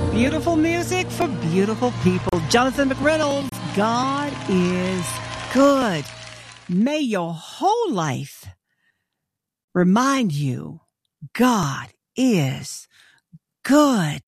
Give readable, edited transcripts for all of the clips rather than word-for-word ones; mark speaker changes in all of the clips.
Speaker 1: Beautiful music for beautiful people. Jonathan McReynolds, God is good. May your whole life remind you God is good.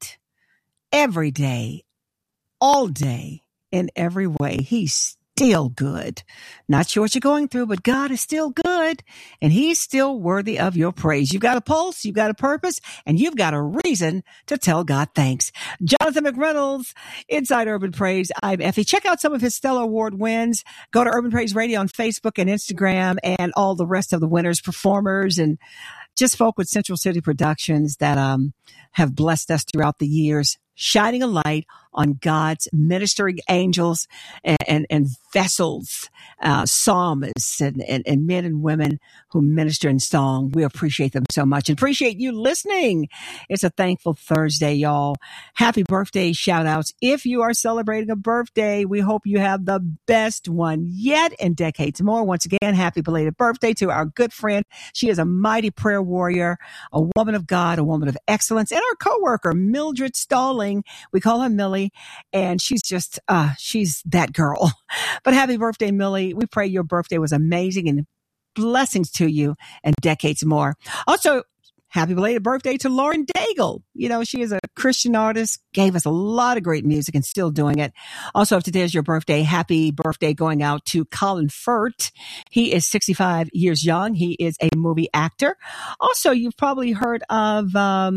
Speaker 1: Every day, all day, in every way. He's still good. Not sure what you're going through, but God is still good, and He's still worthy of your praise. You've got a pulse, you've got a purpose, and you've got a reason to tell God thanks. Jonathan McReynolds, Inside Urban Praise. I'm Effie. Check out some of his Stellar Award wins. Go to Urban Praise Radio on Facebook and Instagram, and all the rest of the winners, performers, and just folk with Central City Productions that have blessed us throughout the years, shining a light on God's ministering angels and vessels, psalmists and men and women who minister in song. We appreciate them so much and appreciate you listening. It's a thankful Thursday, y'all. Happy birthday shout outs. If you are celebrating a birthday, we hope you have the best one yet and decades more. Once again, happy belated birthday to our good friend. She is a mighty prayer warrior, a woman of God, a woman of excellence, and our coworker, Mildred Stalling. We call her Millie. And she's just, she's that girl. But happy birthday, Millie. We pray your birthday was amazing and blessings to you and decades more. Also, happy belated birthday to Lauren Daigle. You know, she is a Christian artist, gave us a lot of great music and still doing it. Also, if today is your birthday, happy birthday going out to Colin Firth. He is 65 years young. He is a movie actor. Also, you've probably heard of,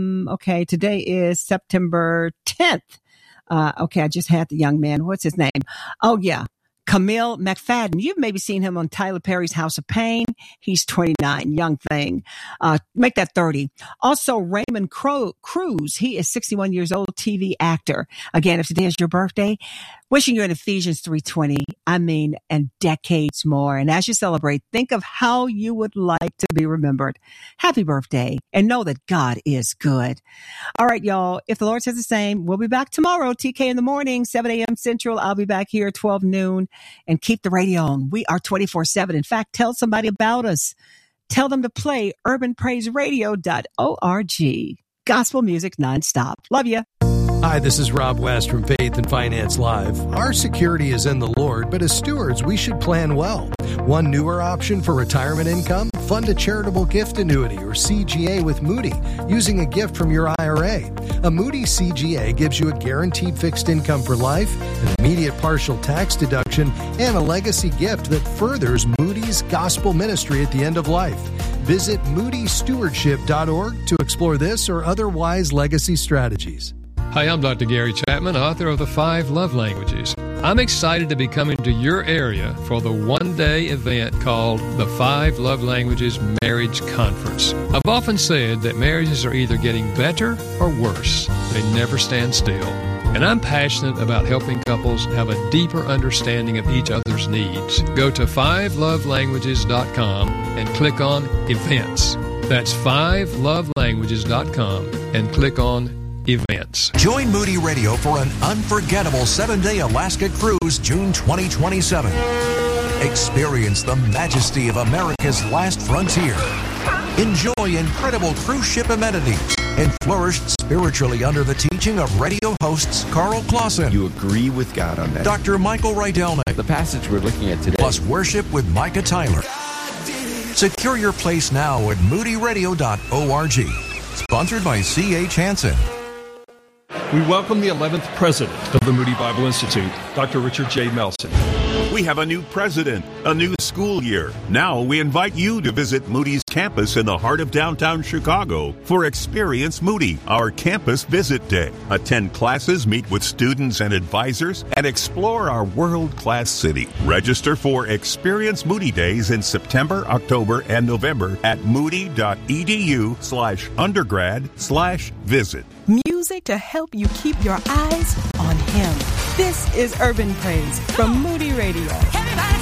Speaker 1: today is September 10th. I just had the young man. What's his name? Oh, yeah. Camille McFadden. You've maybe seen him on Tyler Perry's House of Pain. He's 29, young thing. Make that 30. Also, Raymond Cruz. He is 61 years old, TV actor. Again, if today is your birthday, wishing you an Ephesians 3:20. And decades more. And as you celebrate, think of how you would like to be remembered. Happy birthday, and know that God is good. All right, y'all. If the Lord says the same, we'll be back tomorrow, TK in the morning, 7 a.m. Central. I'll be back here at 12 noon. And keep the radio on. We are 24/7. In fact, tell somebody about us. Tell them to play urbanpraiseradio.org. Gospel music nonstop. Love you.
Speaker 2: Hi, this is Rob West from Faith and Finance Live. Our security is in the Lord, but as stewards, we should plan well. One newer option for retirement income? Fund a charitable gift annuity or CGA with Moody using a gift from your IRA. A Moody CGA gives you a guaranteed fixed income for life, an immediate partial tax deduction, and a legacy gift that furthers Moody's gospel ministry at the end of life. Visit moodystewardship.org to explore this or other wise legacy strategies.
Speaker 3: Hi, I'm Dr. Gary Chapman, author of The 5 Love Languages. I'm excited to be coming to your area for the one-day event called the 5 Love Languages Marriage Conference. I've often said that marriages are either getting better or worse. They never stand still. And I'm passionate about helping couples have a deeper understanding of each other's needs. Go to 5lovelanguages.com and click on Events. That's 5lovelanguages.com and click on Events.
Speaker 4: Join Moody Radio for an unforgettable 7-day Alaska cruise, June 2027. Experience the majesty of America's last frontier. Enjoy incredible cruise ship amenities and flourish spiritually under the teaching of radio hosts Carl Clausen.
Speaker 5: You agree with God on that.
Speaker 4: Dr. Michael Rydelnik.
Speaker 5: The passage we're looking at today.
Speaker 4: Plus worship with Micah Tyler. Secure your place now at moodyradio.org. Sponsored by C.H. Hansen.
Speaker 6: We welcome the 11th president of the Moody Bible Institute, Dr. Richard J. Melson.
Speaker 7: We have a new president, a new school year. Now we invite you to visit Moody's campus in the heart of downtown Chicago for Experience Moody, our campus visit day. Attend classes, meet with students and advisors, and explore our world-class city. Register for Experience Moody Days in September, October, and November at moody.edu/undergrad/visit.
Speaker 8: Music to help you keep your eyes on Him. This is Urban Praise from Moody Radio. Everybody